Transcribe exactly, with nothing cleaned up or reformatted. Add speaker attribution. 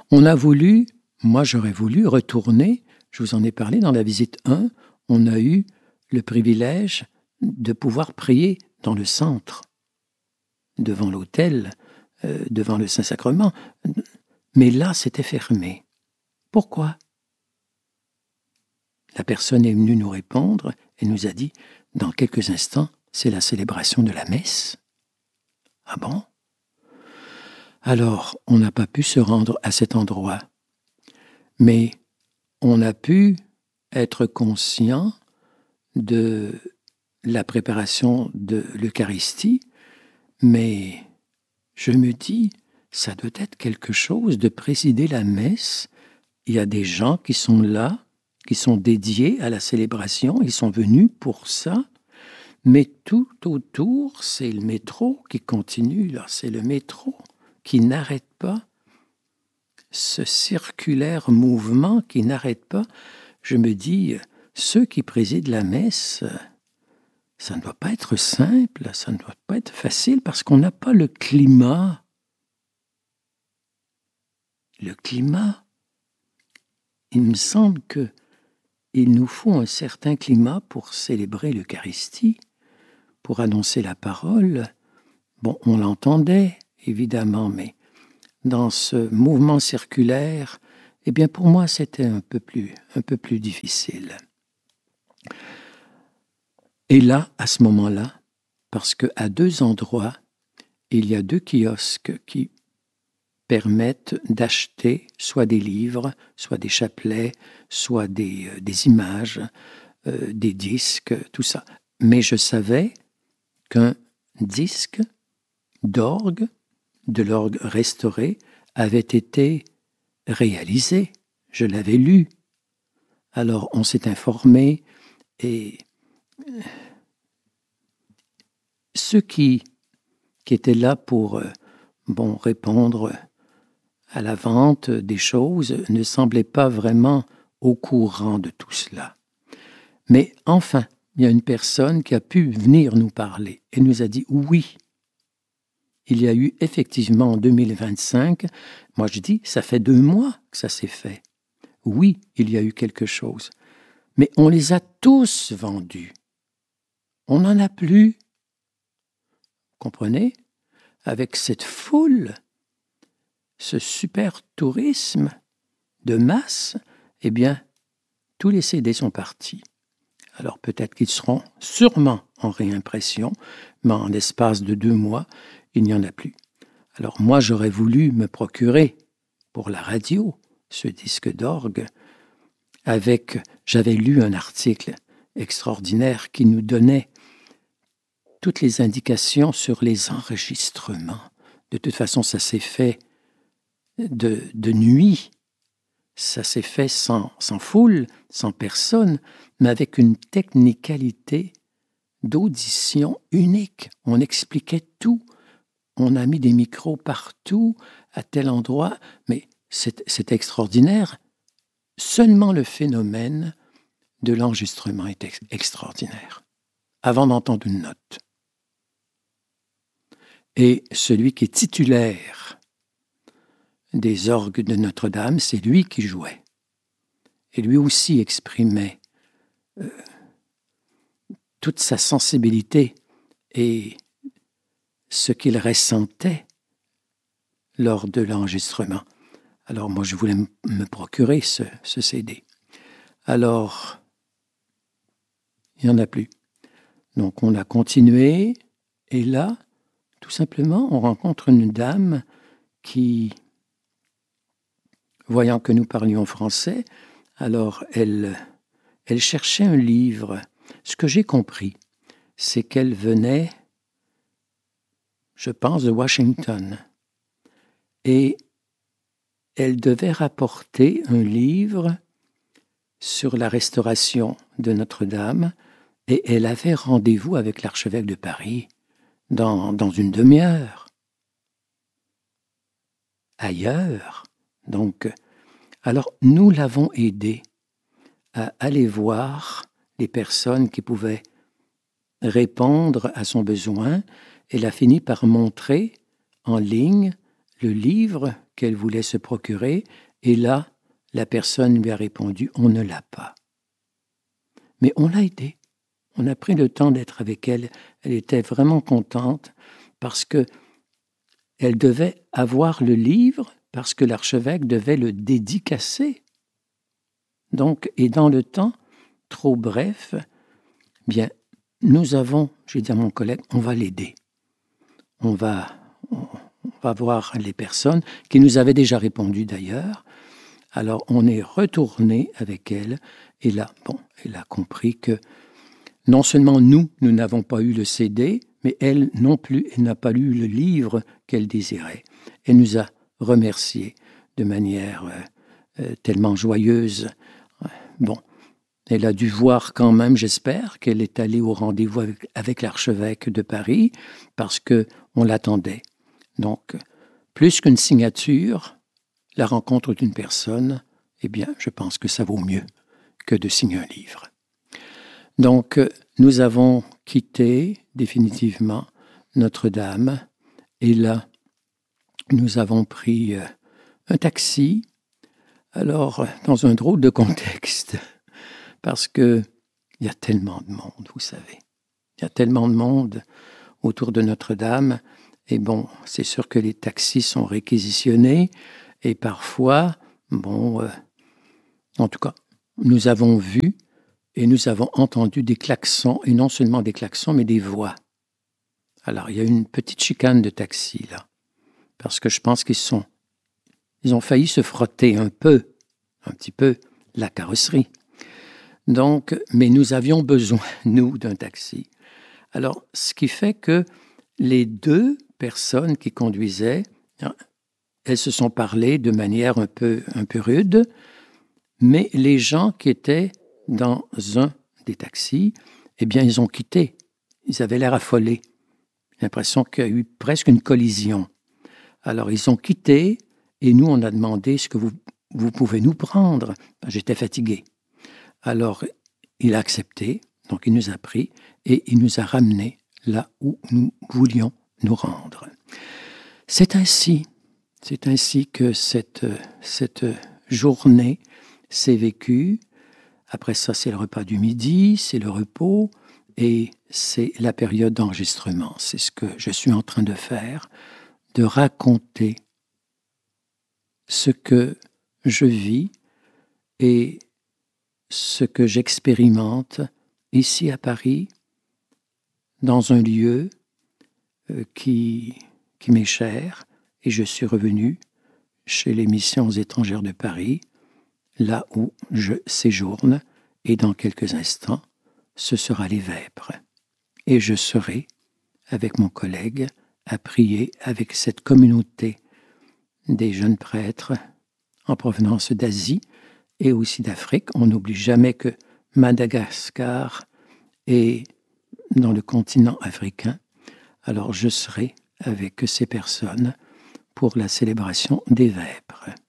Speaker 1: On a voulu, moi j'aurais voulu retourner, je vous en ai parlé dans la visite un, on a eu le privilège de pouvoir prier dans le centre, devant l'autel, euh, devant le Saint-Sacrement. Mais là, c'était fermé. Pourquoi? La personne est venue nous répondre et nous a dit, dans quelques instants, c'est la célébration de la messe. Ah bon? Alors, on n'a pas pu se rendre à cet endroit, mais on a pu être conscient de la préparation de l'Eucharistie, mais je me dis, ça doit être quelque chose de présider la messe. Il y a des gens qui sont là, qui sont dédiés à la célébration, ils sont venus pour ça, mais tout autour, c'est le métro qui continue, là, c'est le métro qui n'arrête pas, ce circulaire mouvement qui n'arrête pas. Je me dis, ceux qui président la messe, ça ne doit pas être simple, ça ne doit pas être facile, parce qu'on n'a pas le climat. Le climat, il me semble que il nous faut un certain climat pour célébrer l'Eucharistie, pour annoncer la parole. Bon, on l'entendait, évidemment, mais dans ce mouvement circulaire, eh bien, pour moi, c'était un peu plus, un peu plus difficile. Et là, à ce moment-là, parce qu'à deux endroits, il y a deux kiosques qui permettent d'acheter soit des livres, soit des chapelets, soit des, euh, des images, euh, des disques, tout ça. Mais je savais qu'un disque d'orgue, de l'orgue restauré, avait été réalisé. Je l'avais lu. Alors on s'est informé et ceux qui, qui étaient là pour euh, bon, répondre à la vente des choses ne semblaient pas vraiment au courant de tout cela. Mais enfin, il y a une personne qui a pu venir nous parler et nous a dit oui. Il y a eu effectivement en deux mille vingt-cinq, moi je dis, ça fait deux mois que ça s'est fait. Oui, il y a eu quelque chose. Mais on les a tous vendus. On n'en a plus. Comprenez? Avec cette foule, ce super tourisme de masse, eh bien, tous les C D sont partis. Alors peut-être qu'ils seront sûrement en réimpression, mais en l'espace de deux mois, il n'y en a plus. Alors moi, j'aurais voulu me procurer pour la radio ce disque d'orgue avec, j'avais lu un article extraordinaire qui nous donnait toutes les indications sur les enregistrements. De toute façon, ça s'est fait de, de nuit, ça s'est fait sans, sans foule, sans personne, mais avec une technicalité d'audition unique. On expliquait tout. On a mis des micros partout, à tel endroit, mais c'est, c'est extraordinaire. Seulement le phénomène de l'enregistrement est ex- extraordinaire. Avant d'entendre une note. Et celui qui est titulaire des orgues de Notre-Dame, c'est lui qui jouait. Et lui aussi exprimait euh, toute sa sensibilité et ce qu'il ressentait lors de l'enregistrement. Alors moi, je voulais m- me procurer ce, ce C D. Alors, il n'y en a plus. Donc on a continué, et là, tout simplement, on rencontre une dame qui, voyant que nous parlions français, alors elle, elle cherchait un livre. Ce que j'ai compris, c'est qu'elle venait, je pense, de Washington. Et elle devait rapporter un livre sur la restauration de Notre-Dame, et elle avait rendez-vous avec l'archevêque de Paris dans, dans une demi-heure. Ailleurs. Donc, alors nous l'avons aidée à aller voir les personnes qui pouvaient répondre à son besoin. Elle a fini par montrer en ligne le livre qu'elle voulait se procurer, et là, la personne lui a répondu « on ne l'a pas ». Mais on l'a aidée. On a pris le temps d'être avec elle. Elle était vraiment contente parce que elle devait avoir le livre parce que l'archevêque devait le dédicacer. Donc, et dans le temps trop bref, bien, nous avons, j'ai dit à mon collègue, on va l'aider. On va, on va voir les personnes qui nous avaient déjà répondu d'ailleurs. Alors, on est retourné avec elle et là, bon, elle a compris que non seulement nous, nous n'avons pas eu le C D, mais elle non plus, elle n'a pas lu le livre qu'elle désirait. Elle nous a remerciés de manière euh, euh, tellement joyeuse. Bon, elle a dû voir quand même, j'espère, qu'elle est allée au rendez-vous avec, avec l'archevêque de Paris, parce qu'on l'attendait. Donc, plus qu'une signature, la rencontre d'une personne, eh bien, je pense que ça vaut mieux que de signer un livre. Donc, nous avons quitté définitivement Notre-Dame, et là, nous avons pris un taxi, alors, dans un drôle de contexte, parce qu'il y a tellement de monde, vous savez. Il y a tellement de monde autour de Notre-Dame, et bon, c'est sûr que les taxis sont réquisitionnés, et parfois, bon, euh, en tout cas, nous avons vu et nous avons entendu des klaxons, et non seulement des klaxons, mais des voix. Alors, il y a une petite chicane de taxi, là, parce que je pense qu'ils sont, ils ont failli se frotter un peu, un petit peu, la carrosserie. Donc, mais nous avions besoin, nous, d'un taxi. Alors, ce qui fait que les deux personnes qui conduisaient, elles se sont parlé de manière un peu, un peu rude, mais les gens qui étaient dans un des taxis, eh bien, ils ont quitté. Ils avaient l'air affolés. J'ai l'impression qu'il y a eu presque une collision. Alors, ils ont quitté, et nous, on a demandé, est-ce que vous, vous pouvez nous prendre? J'étais fatigué. Alors, il a accepté, donc il nous a pris, et il nous a ramenés là où nous voulions nous rendre. C'est ainsi, c'est ainsi que cette, cette journée s'est vécue. Après ça, c'est le repas du midi, c'est le repos, et c'est la période d'enregistrement. C'est ce que je suis en train de faire, de raconter ce que je vis et ce que j'expérimente ici à Paris, dans un lieu euh, qui, qui m'est cher, et je suis revenu chez les Missions étrangères de Paris, là où je séjourne, et dans quelques instants, ce sera les Vêpres. Et je serai, avec mon collègue, à prier avec cette communauté des jeunes prêtres en provenance d'Asie et aussi d'Afrique. On n'oublie jamais que Madagascar est dans le continent africain. Alors je serai avec ces personnes pour la célébration des Vêpres.